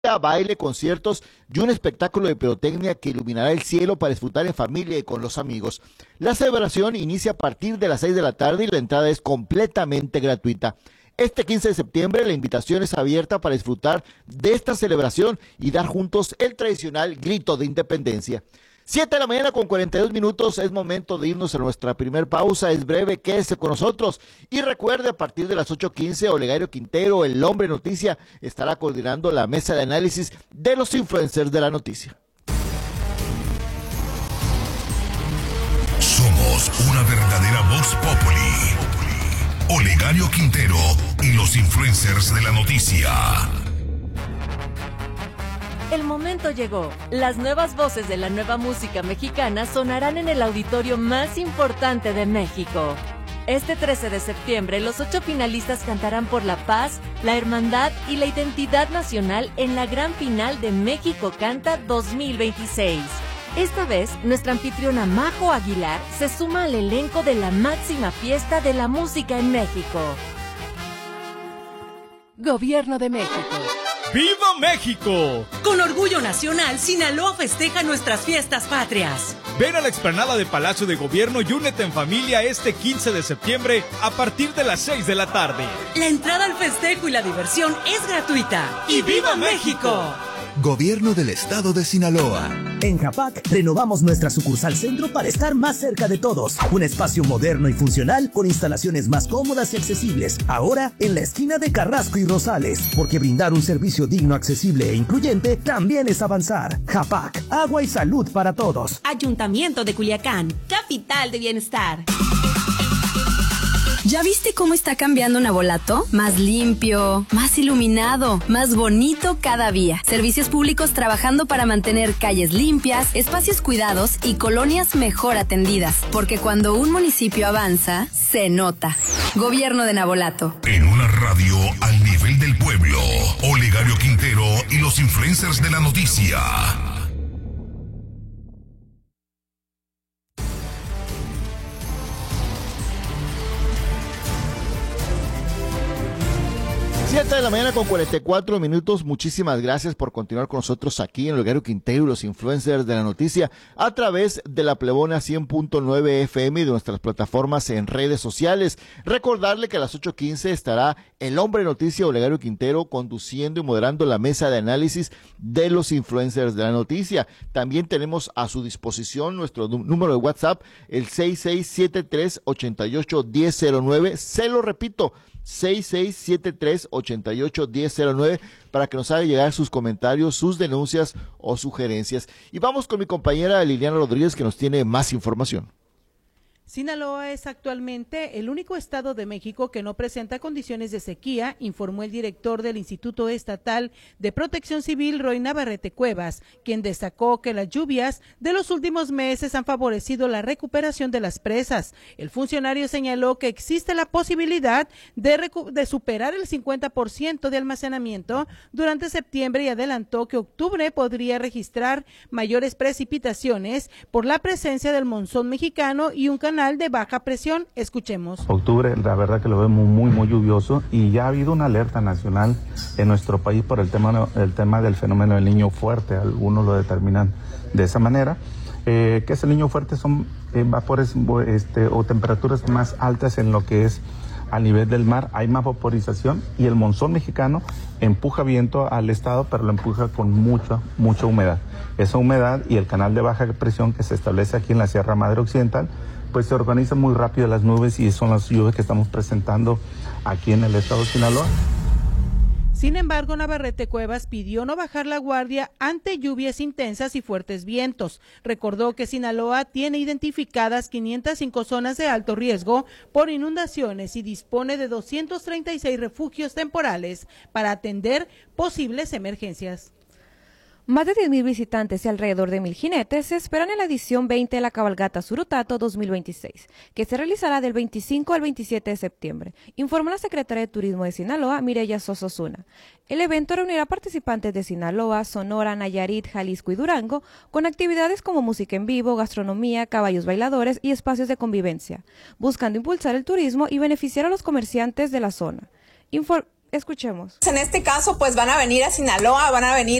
baile, conciertos y un espectáculo de pirotecnia que iluminará el cielo para disfrutar en familia y con los amigos. La celebración inicia a partir de las 6 de la tarde y la entrada es completamente gratuita. Este 15 de septiembre la invitación es abierta para disfrutar de esta celebración y dar juntos el tradicional grito de independencia. 7 de la mañana con 42 minutos, es momento de irnos a nuestra primer pausa, es breve, quédese con nosotros y recuerde a partir de las 8:15 Olegario Quintero, el hombre noticia, estará coordinando la mesa de análisis de los influencers de la noticia. Somos una verdadera voz populi. Olegario Quintero y los influencers de la noticia. El momento llegó. Las nuevas voces de la nueva música mexicana sonarán en el auditorio más importante de México. Este 13 de septiembre, los 8 finalistas cantarán por la paz, la hermandad y la identidad nacional en la gran final de México Canta 2026. Esta vez, nuestra anfitriona Majo Aguilar se suma al elenco de la máxima fiesta de la música en México. Gobierno de México. ¡Viva México! Con orgullo nacional, Sinaloa festeja nuestras fiestas patrias. Ven a la explanada de Palacio de Gobierno y únete en familia este 15 de septiembre a partir de las 6 de la tarde. La entrada al festejo y la diversión es gratuita. ¡Y viva México! Gobierno del Estado de Sinaloa. En Japac renovamos nuestra sucursal centro para estar más cerca de todos. Un espacio moderno y funcional con instalaciones más cómodas y accesibles. Ahora en la esquina de Carrasco y Rosales. Porque brindar un servicio digno, accesible e incluyente también es avanzar. Japac, agua y salud para todos. Ayuntamiento de Culiacán, capital de bienestar. ¿Ya viste cómo está cambiando Navolato? Más limpio, más iluminado, más bonito cada día. Servicios públicos trabajando para mantener calles limpias, espacios cuidados y colonias mejor atendidas. Porque cuando un municipio avanza, se nota. Gobierno de Navolato. En una radio al nivel del pueblo, Olegario Quintero y los influencers de la noticia. 7 de la mañana con 44 minutos. Muchísimas gracias por continuar con nosotros aquí en Olegario Quintero y los influencers de la noticia a través de la Plebona 100.9 FM y de nuestras plataformas en redes sociales. Recordarle que a las 8:15 estará el hombre noticia Olegario Quintero conduciendo y moderando la mesa de análisis de los influencers de la noticia. También tenemos a su disposición nuestro número de WhatsApp, el 6673-881009. Se lo repito, 6673-881009 para que nos haga llegar sus comentarios, sus denuncias o sugerencias. Y vamos con mi compañera Liliana Rodríguez que nos tiene más información. Sinaloa es actualmente el único estado de México que no presenta condiciones de sequía, informó el director del Instituto Estatal de Protección Civil, Roy Navarrete Cuevas, quien destacó que las lluvias de los últimos meses han favorecido la recuperación de las presas. El funcionario señaló que existe la posibilidad de superar el 50% de almacenamiento durante septiembre y adelantó que octubre podría registrar mayores precipitaciones por la presencia del monzón mexicano y un canal de baja presión. Escuchemos. Octubre, la verdad que lo vemos muy lluvioso y ya ha habido una alerta nacional en nuestro país por el tema del fenómeno del Niño Fuerte. Algunos lo determinan de esa manera. ¿Qué es el Niño Fuerte? Son vapores o temperaturas más altas en lo que es a nivel del mar, hay más vaporización y el monzón mexicano empuja viento al estado, pero lo empuja con mucha humedad. Esa humedad y el canal de baja presión que se establece aquí en la Sierra Madre Occidental, pues se organizan muy rápido las nubes y son las lluvias que estamos presentando aquí en el estado de Sinaloa. Sin embargo, Navarrete Cuevas pidió no bajar la guardia ante lluvias intensas y fuertes vientos. Recordó que Sinaloa tiene identificadas 505 zonas de alto riesgo por inundaciones y dispone de 236 refugios temporales para atender posibles emergencias. Más de 10,000 visitantes y alrededor de 1,000 jinetes se esperan en la edición 20 de la Cabalgata Surutato 2026, que se realizará del 25 al 27 de septiembre, informó la secretaria de Turismo de Sinaloa, Mireya Sosa Osuna. El evento reunirá participantes de Sinaloa, Sonora, Nayarit, Jalisco y Durango, con actividades como música en vivo, gastronomía, caballos bailadores y espacios de convivencia, buscando impulsar el turismo y beneficiar a los comerciantes de la zona. Escuchemos. En este caso, pues van a venir a Sinaloa, van a venir